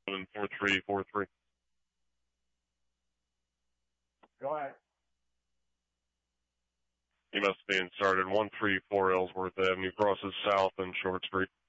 4343. Go ahead. You must be started 134 Ellsworth Avenue, crosses south and Short Street.